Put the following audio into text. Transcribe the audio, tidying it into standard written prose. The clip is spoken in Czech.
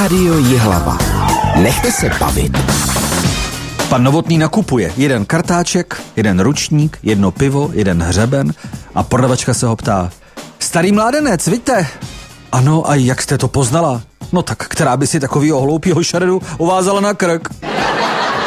Rádio Jihlava. Nechte se bavit. Pan Novotný nakupuje jeden kartáček, jeden ručník, jedno pivo, jeden hřeben a prodavačka se ho ptá: Starý mládenec, vidíte? Ano, a jak jste to poznala? No tak, která by si takovýho hloupýho šaredu uvázala na krk?